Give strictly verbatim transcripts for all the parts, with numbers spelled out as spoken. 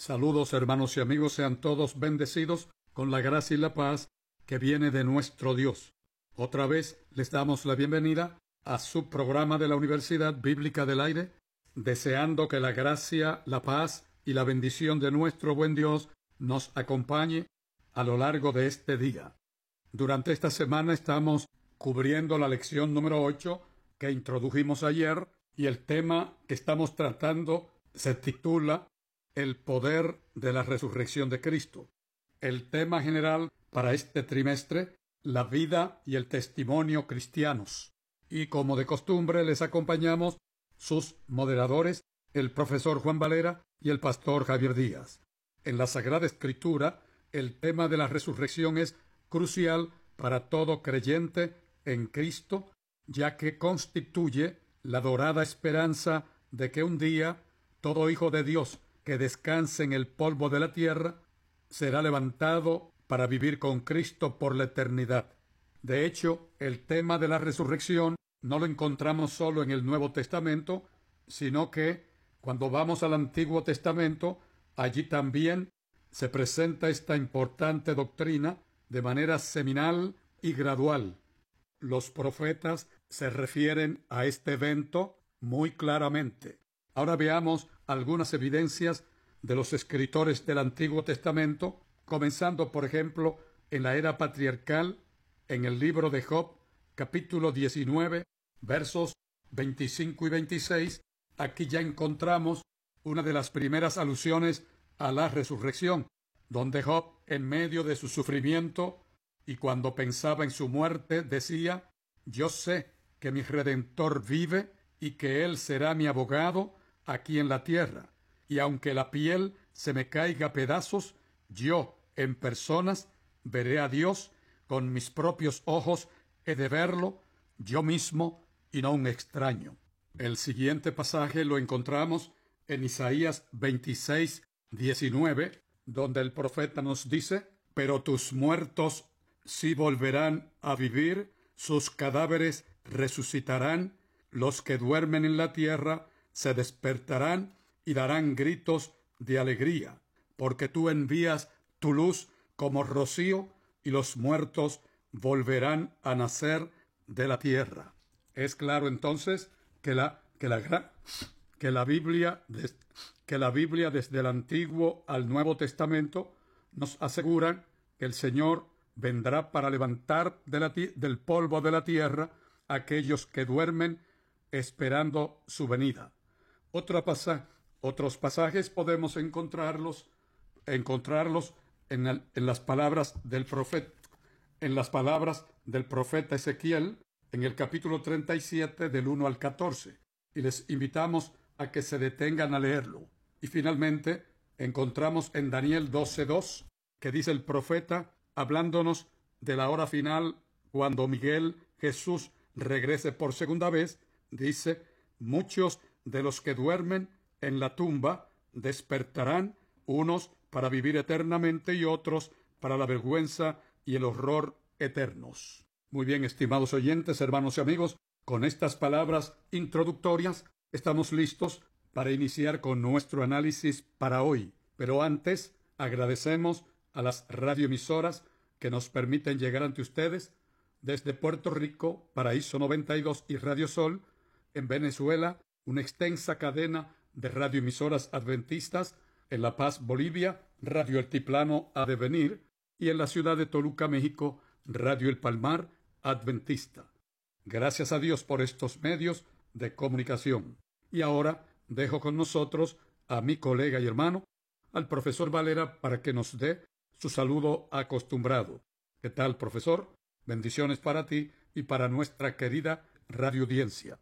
Saludos, hermanos y amigos, sean todos bendecidos con la gracia y la paz que viene de nuestro Dios. Otra vez les damos la bienvenida a su programa de la Universidad Bíblica del Aire, deseando que la gracia, la paz y la bendición de nuestro buen Dios nos acompañe a lo largo de este día. Durante esta semana estamos cubriendo la lección número ocho que introdujimos ayer, y el tema que estamos tratando se titula El poder de la resurrección de Cristo. El tema general para este trimestre, la vida y el testimonio cristianos. Y como de costumbre les acompañamos sus moderadores, el profesor Juan Valera y el pastor Javier Díaz. En la Sagrada Escritura, el tema de la resurrección es crucial para todo creyente en Cristo, ya que constituye la dorada esperanza de que un día todo hijo de Dios que descanse en el polvo de la tierra será levantado para vivir con Cristo por la eternidad. De hecho, el tema de la resurrección no lo encontramos solo en el Nuevo Testamento, sino que cuando vamos al Antiguo Testamento, allí también se presenta esta importante doctrina de manera seminal y gradual. Los profetas se refieren a este evento muy claramente. Ahora veamos algunas evidencias de los escritores del Antiguo Testamento, comenzando, por ejemplo, en la era patriarcal, en el libro de Job, capítulo diecinueve, versos veinticinco y veintiséis. Aquí ya encontramos una de las primeras alusiones a la resurrección, donde Job, en medio de su sufrimiento y cuando pensaba en su muerte, decía: «Yo sé que mi Redentor vive y que Él será mi abogado aquí en la tierra, y aunque la piel se me caiga a pedazos, yo, en personas, veré a Dios, con mis propios ojos he de verlo, yo mismo y no un extraño». El siguiente pasaje lo encontramos en Isaías veintiséis, diecinueve, donde el profeta nos dice: «Pero tus muertos sí volverán a vivir, sus cadáveres resucitarán, los que duermen en la tierra se despertarán y darán gritos de alegría, porque tú envías tu luz como rocío y los muertos volverán a nacer de la tierra». Es claro entonces que la que la que la Biblia que la Biblia desde el Antiguo al Nuevo Testamento nos aseguran que el Señor vendrá para levantar de la, del polvo de la tierra a aquellos que duermen esperando su venida. Otra pasa, otros pasajes podemos encontrarlos, encontrarlos en, el, en las palabras del profeta, en las palabras del profeta Ezequiel, en el capítulo treinta y siete, del uno al catorce, y les invitamos a que se detengan a leerlo. Y finalmente encontramos en Daniel doce dos, que dice el profeta, hablándonos de la hora final, cuando Miguel Jesús regrese por segunda vez, dice: «Muchos de los que duermen en la tumba despertarán, unos para vivir eternamente y otros para la vergüenza y el horror eternos». Muy bien, estimados oyentes, hermanos y amigos, con estas palabras introductorias estamos listos para iniciar con nuestro análisis para hoy. Pero antes, agradecemos a las radioemisoras que nos permiten llegar ante ustedes desde Puerto Rico, Paraíso noventa y dos y Radio Sol; en Venezuela, una extensa cadena de radioemisoras adventistas; en La Paz, Bolivia, Radio Altiplano Adevenir; y en la ciudad de Toluca, México, Radio El Palmar Adventista. Gracias a Dios por estos medios de comunicación. Y ahora dejo con nosotros a mi colega y hermano, al profesor Valera, para que nos dé su saludo acostumbrado. ¿Qué tal, profesor? Bendiciones para ti y para nuestra querida radioaudiencia.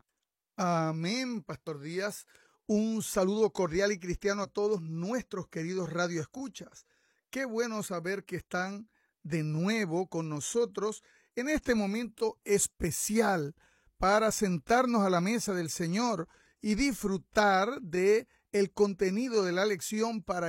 Amén, Pastor Díaz. Un saludo cordial y cristiano a todos nuestros queridos radioescuchas. Qué bueno saber que están de nuevo con nosotros en este momento especial para sentarnos a la mesa del Señor y disfrutar de el contenido de la lección para